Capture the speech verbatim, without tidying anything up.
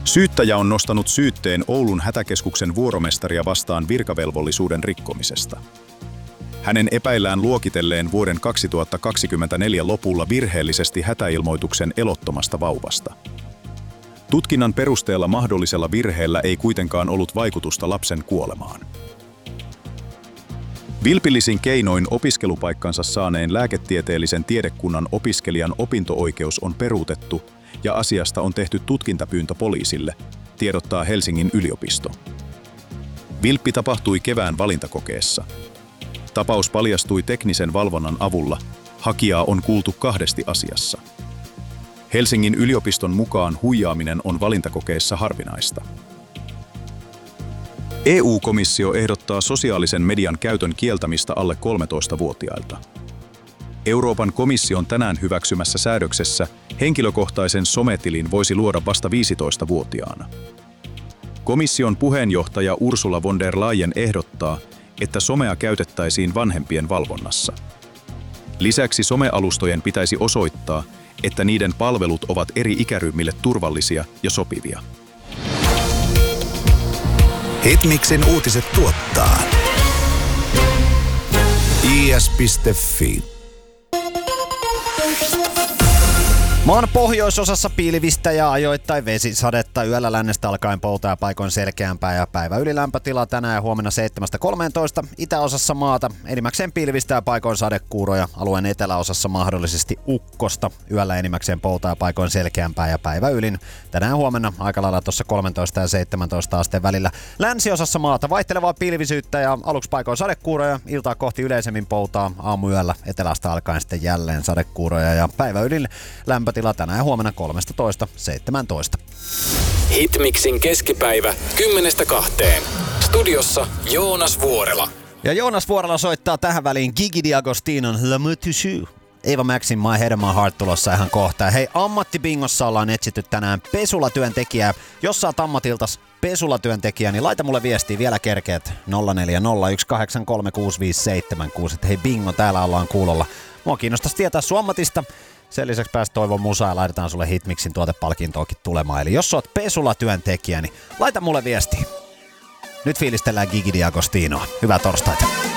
Syyttäjä on nostanut syytteen Oulun hätäkeskuksen vuoromestaria vastaan virkavelvollisuuden rikkomisesta. Hänen epäillään luokitelleen vuoden kaksituhattakaksikymmentäneljä lopulla virheellisesti hätäilmoituksen elottomasta vauvasta. Tutkinnan perusteella mahdollisella virheellä ei kuitenkaan ollut vaikutusta lapsen kuolemaan. Vilpillisin keinoin opiskelupaikkansa saaneen lääketieteellisen tiedekunnan opiskelijan opinto-oikeus on peruutettu ja asiasta on tehty tutkintapyyntö poliisille, tiedottaa Helsingin yliopisto. Vilppi tapahtui kevään valintakokeessa. Tapaus paljastui teknisen valvonnan avulla. Hakijaa on kuultu kahdesti asiassa. Helsingin yliopiston mukaan huijaaminen on valintakokeessa harvinaista. E U-komissio ehdottaa sosiaalisen median käytön kieltämistä alle kolmetoistavuotiailta. Euroopan komission tänään hyväksymässä säädöksessä henkilökohtaisen sometilin voisi luoda vasta viisitoistavuotiaana. Komission puheenjohtaja Ursula von der Leyen ehdottaa, että somea käytettäisiin vanhempien valvonnassa. Lisäksi somealustojen pitäisi osoittaa, että niiden palvelut ovat eri ikäryhmille turvallisia ja sopivia. Hitmixin uutiset tuottaa i s piste f i. Maan pohjoisosassa pilvistä ja ajoittain vesisadetta, yöllä lännestä alkaen poutaa ja paikoin selkeämpää ja päivä ylilämpötila tänään ja huomenna seitsemästä kolmeentoista. Itäosassa maata enimmäkseen pilvistä ja paikoin sadekuuroja, alueen eteläosassa mahdollisesti ukkosta. Yöllä enimmäkseen poutaa ja paikoin selkeämpää ja päivä ylin tänään ja huomenna aika lailla tuossa kolmetoista ja seitsemäntoista asteen välillä. Länsiosassa maata vaihtelevaa pilvisyyttä ja aluksi paikoin sadekuuroja, iltaa kohti yleisemmin poutaa, aamuyöllä etelästä alkaen sitten jälleen sadekuuroja ja päivä ylin lämpö tila tänään ja huomenna kolmetoista seitsemäntoista. Hitmixin keskipäivä kymmenestä kahteen. Studiossa Joonas Vuorela. Ja Joonas Vuorela soittaa tähän väliin Gigi D'Agostinon Le Mutisy. Eva Maxin My Head and My Heart tulossa ihan kohta. Hei, ammattibingossa ollaan etsitty tänään pesulatyöntekijää. Jos saat ammatiltas pesulatyöntekijä, niin laita mulle viestiä vielä kerkeet nolla neljä nolla yksi kahdeksan kolme kuusi viisi seitsemän kuusi. Hei bingo, täällä ollaan kuulolla. Mua kiinnostaisi tietää sun ammatista. Sen lisäksi päästä toivon musaa ja laitetaan sulle Hitmixin tuotepalkintoakin tulemaan. Eli jos sä oot pesulatyöntekijä, niin laita mulle viestiä. Nyt fiilistellään Gigi D'Agostinoa. Hyvää torstaita.